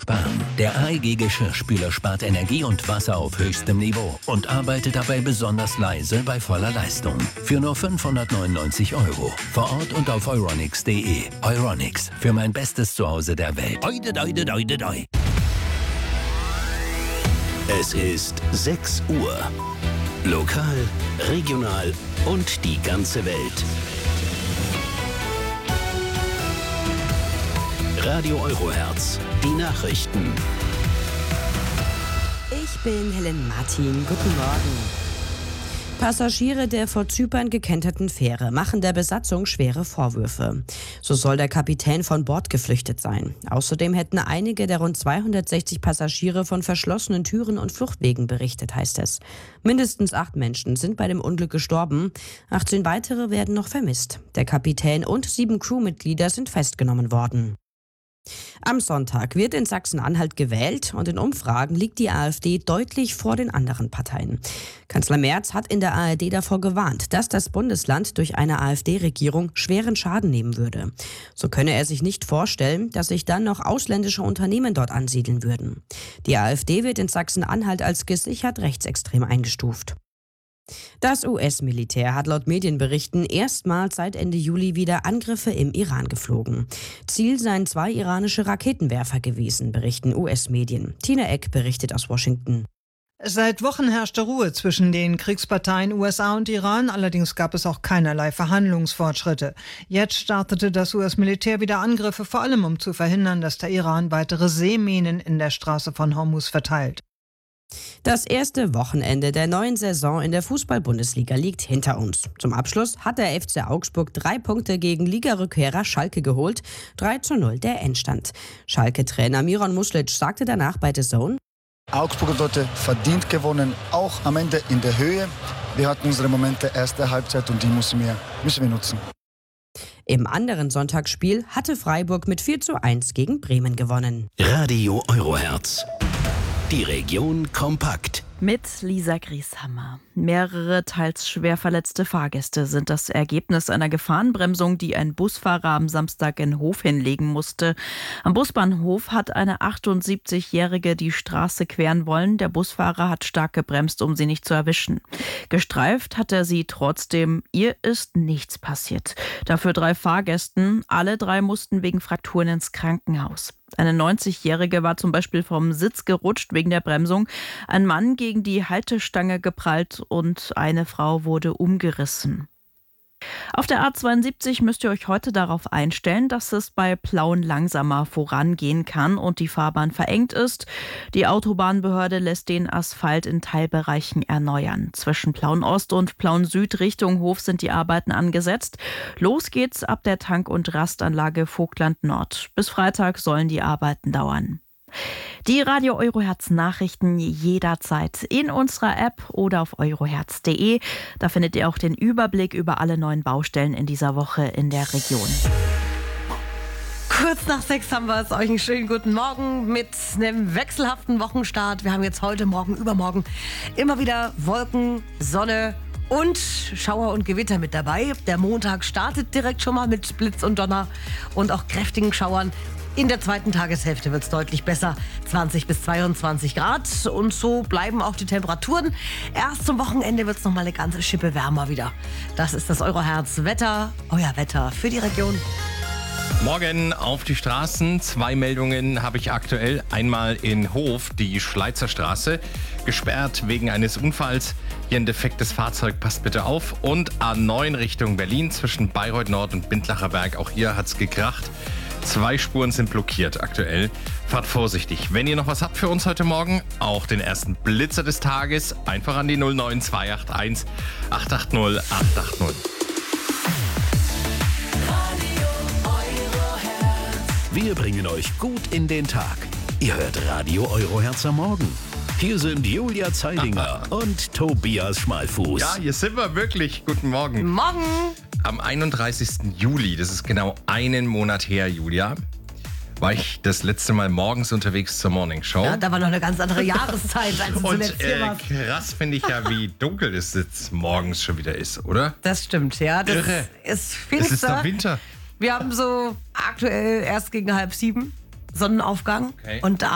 sparen. Der AEG Geschirrspüler spart Energie und Wasser auf höchstem Niveau und arbeitet dabei besonders leise bei voller Leistung. Für nur 599 €. Vor Ort und auf euronics.de. Euronics, für mein bestes Zuhause der Welt. Es ist 6 Uhr. Lokal, regional und die ganze Welt. Radio Eurohertz, die Nachrichten. Ich bin Helen Martin. Guten Morgen. Passagiere der vor Zypern gekenterten Fähre machen der Besatzung schwere Vorwürfe. So soll der Kapitän von Bord geflüchtet sein. Außerdem hätten einige der rund 260 Passagiere von verschlossenen Türen und Fluchtwegen berichtet, heißt es. Mindestens 8 Menschen sind bei dem Unglück gestorben. 18 weitere werden noch vermisst. Der Kapitän und 7 Crewmitglieder sind festgenommen worden. Am Sonntag wird in Sachsen-Anhalt gewählt und in Umfragen liegt die AfD deutlich vor den anderen Parteien. Kanzler Merz hat in der ARD davor gewarnt, dass das Bundesland durch eine AfD-Regierung schweren Schaden nehmen würde. So könne er sich nicht vorstellen, dass sich dann noch ausländische Unternehmen dort ansiedeln würden. Die AfD wird in Sachsen-Anhalt als gesichert rechtsextrem eingestuft. Das US-Militär hat laut Medienberichten erstmals seit Ende Juli wieder Angriffe im Iran geflogen. Ziel seien 2 iranische Raketenwerfer gewesen, berichten US-Medien. Tina Eck berichtet aus Washington. Seit Wochen herrschte Ruhe zwischen den Kriegsparteien USA und Iran, allerdings gab es auch keinerlei Verhandlungsfortschritte. Jetzt startete das US-Militär wieder Angriffe, vor allem um zu verhindern, dass der Iran weitere Seeminen in der Straße von Hormuz verteilt. Das erste Wochenende der neuen Saison in der Fußball-Bundesliga liegt hinter uns. Zum Abschluss hat der FC Augsburg 3 Punkte gegen Ligarückkehrer Schalke geholt. 3:0 der Endstand. Schalke-Trainer Miron Muslic sagte danach bei The Zone: Augsburg hat heute verdient gewonnen, auch am Ende in der Höhe. Wir hatten unsere Momente erste Halbzeit und die müssen wir nutzen. Im anderen Sonntagsspiel hatte Freiburg mit 4:1 gegen Bremen gewonnen. Radio Eurohertz. Die Region kompakt. Mit Lisa Grieshammer. Mehrere teils schwer verletzte Fahrgäste sind das Ergebnis einer Gefahrenbremsung, die ein Busfahrer am Samstag in Hof hinlegen musste. Am Busbahnhof hat eine 78-Jährige die Straße queren wollen. Der Busfahrer hat stark gebremst, um sie nicht zu erwischen. Gestreift hat er sie trotzdem. Ihr ist nichts passiert. Dafür 3 Fahrgästen. Alle 3 mussten wegen Frakturen ins Krankenhaus. Eine 90-Jährige war zum Beispiel vom Sitz gerutscht wegen der Bremsung. Ein Mann gegen die Haltestange geprallt und eine Frau wurde umgerissen. Auf der A72 müsst ihr euch heute darauf einstellen, dass es bei Plauen langsamer vorangehen kann und die Fahrbahn verengt ist. Die Autobahnbehörde lässt den Asphalt in Teilbereichen erneuern. Zwischen Plauen Ost und Plauen Süd Richtung Hof sind die Arbeiten angesetzt. Los geht's ab der Tank- und Rastanlage Vogtland Nord. Bis Freitag sollen die Arbeiten dauern. Die Radio Eurohertz Nachrichten jederzeit in unserer App oder auf eurohertz.de. Da findet ihr auch den Überblick über alle neuen Baustellen in dieser Woche in der Region. Kurz nach 6 haben wir es. Euch einen schönen guten Morgen mit einem wechselhaften Wochenstart. Wir haben jetzt heute, morgen, übermorgen immer wieder Wolken, Sonne und Schauer und Gewitter mit dabei. Der Montag startet direkt schon mal mit Blitz und Donner und auch kräftigen Schauern. In der zweiten Tageshälfte wird es deutlich besser, 20 bis 22 Grad. Und so bleiben auch die Temperaturen. Erst zum Wochenende wird es nochmal eine ganze Schippe wärmer wieder. Das ist das Eurohertz-Wetter, euer Wetter für die Region. Morgen auf die Straßen. 2 Meldungen habe ich aktuell. Einmal in Hof, die Schleizer Straße, gesperrt wegen eines Unfalls. Hier ein defektes Fahrzeug, passt bitte auf. Und A9 Richtung Berlin zwischen Bayreuth Nord und Bindlacher Berg. Auch hier hat es gekracht. 2 Spuren sind blockiert aktuell. Fahrt vorsichtig. Wenn ihr noch was habt für uns heute Morgen, auch den ersten Blitzer des Tages, einfach an die 09281 880 880. Wir bringen euch gut in den Tag. Ihr hört Radio Eurohertz am Morgen. Hier sind Julia Zeidinger und Tobias Schmalfuß. Ja, hier sind wir wirklich. Guten Morgen. Morgen! Am 31. Juli, das ist genau einen Monat her, Julia, war ich das letzte Mal morgens unterwegs zur Morning Show. Ja, da war noch eine ganz andere Jahreszeit, als du Und zuletzt hier warst. krass finde ich ja, wie dunkel es jetzt morgens schon wieder ist, oder? Das stimmt, ja. Das Irre. ist finster. Es ist doch Winter. Wir haben so aktuell erst gegen 6:30 Sonnenaufgang. Okay. Und